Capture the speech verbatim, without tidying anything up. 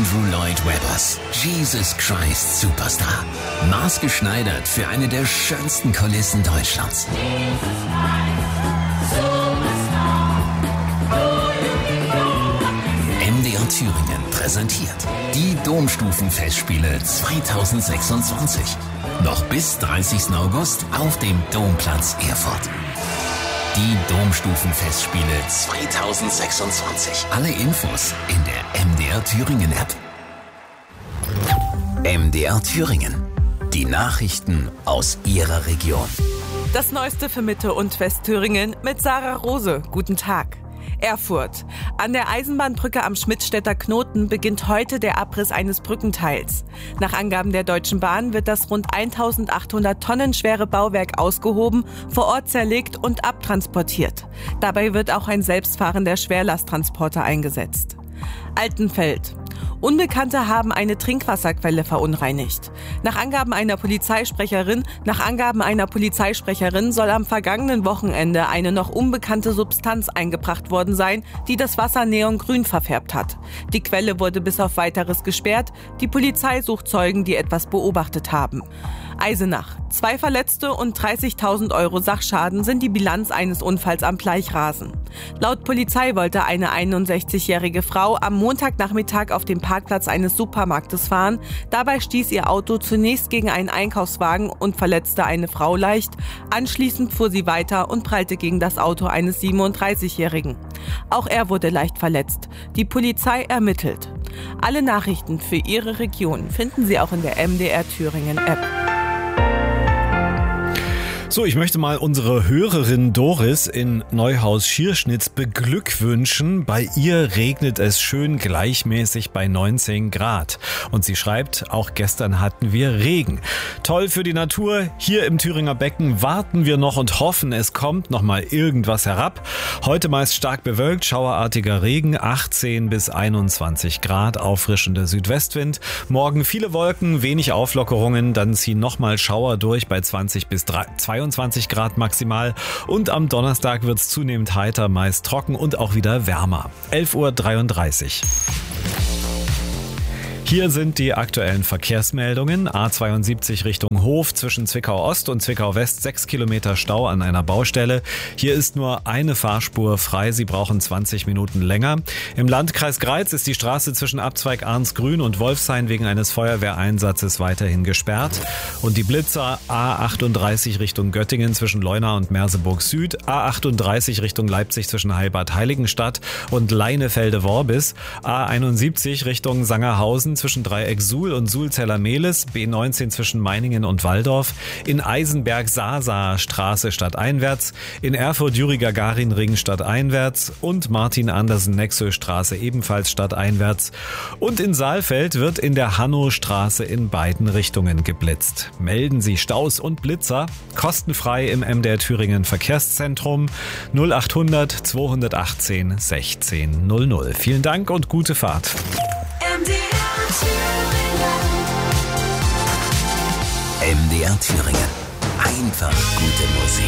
Andrew Lloyd Webbers Jesus Christ Superstar. Maßgeschneidert für eine der schönsten Kulissen Deutschlands. M D R Thüringen präsentiert die Domstufenfestspiele zweitausendsechsundzwanzig. Noch bis dreißigsten August auf dem Domplatz Erfurt. Die Domstufenfestspiele zweitausendsechsundzwanzig. Alle Infos in der M D R Thüringen App. M D R Thüringen. Die Nachrichten aus Ihrer Region. Das Neueste für Mitte und Westthüringen mit Sarah Rose. Guten Tag. Erfurt. An der Eisenbahnbrücke am Schmidtstädter Knoten beginnt heute der Abriss eines Brückenteils. Nach Angaben der Deutschen Bahn wird das rund eintausendachthundert Tonnen schwere Bauwerk ausgehoben, vor Ort zerlegt und abtransportiert. Dabei wird auch ein selbstfahrender Schwerlasttransporter eingesetzt. Altenfeld. Unbekannte haben eine Trinkwasserquelle verunreinigt. Nach Angaben einer Polizeisprecherin, nach Angaben einer Polizeisprecherin soll am vergangenen Wochenende eine noch unbekannte Substanz eingebracht worden sein, die das Wasser neongrün verfärbt hat. Die Quelle wurde bis auf Weiteres gesperrt. Die Polizei sucht Zeugen, die etwas beobachtet haben. Eisenach. Zwei Verletzte und dreißigtausend Euro Sachschaden sind die Bilanz eines Unfalls am Bleichrasen. Laut Polizei wollte eine einundsechzigjährige Frau am Montagnachmittag auf dem Parkplatz eines Supermarktes fahren. Dabei stieß ihr Auto zunächst gegen einen Einkaufswagen und verletzte eine Frau leicht. Anschließend fuhr sie weiter und prallte gegen das Auto eines siebenunddreißigjährigen. Auch er wurde leicht verletzt. Die Polizei ermittelt. Alle Nachrichten für Ihre Region finden Sie auch in der M D R Thüringen App. So, ich möchte mal unsere Hörerin Doris in Neuhaus-Schierschnitz beglückwünschen. Bei ihr regnet es schön gleichmäßig bei neunzehn Grad. Und sie schreibt, auch gestern hatten wir Regen. Toll für die Natur. Hier im Thüringer Becken warten wir noch und hoffen, es kommt noch mal irgendwas herab. Heute meist stark bewölkt, schauerartiger Regen, achtzehn bis einundzwanzig Grad, auffrischender Südwestwind. Morgen viele Wolken, wenig Auflockerungen, dann ziehen noch mal Schauer durch bei zwanzig bis zweiundzwanzig Grad maximal und am Donnerstag wird es zunehmend heiter, meist trocken und auch wieder wärmer. elf Uhr dreiunddreißig. Hier sind die aktuellen Verkehrsmeldungen. A zweiundsiebzig Richtung Hof zwischen Zwickau Ost und Zwickau West, sechs Kilometer Stau an einer Baustelle. Hier ist nur eine Fahrspur frei, Sie brauchen zwanzig Minuten länger. Im Landkreis Greiz ist die Straße zwischen Abzweig Arnsgrün und Wolfshain wegen eines Feuerwehreinsatzes weiterhin gesperrt. Und die Blitzer A achtunddreißig Richtung Göttingen zwischen Leuna und Merseburg Süd, A achtunddreißig Richtung Leipzig zwischen Heilbad Heiligenstadt und Leinefelde-Worbis, A einundsiebzig Richtung Sangerhausen zwischen Dreieck Suhl und Suhl-Zeller-Mehlis, B neunzehn zwischen Meiningen und Walldorf, in Eisenberg-Saasaer Straße stadteinwärts, in Erfurt-Juri-Gagarin-Ring stadteinwärts und Martin-Andersen-Nexö-Straße ebenfalls stadteinwärts. Und in Saalfeld wird in der Hannostraße in beiden Richtungen geblitzt. Melden Sie Staus und Blitzer kostenfrei im M D R Thüringen Verkehrszentrum null achthundert zweihundertachtzehn sechzehn null null. Vielen Dank und gute Fahrt. M D R Thüringen. Einfach gute Musik.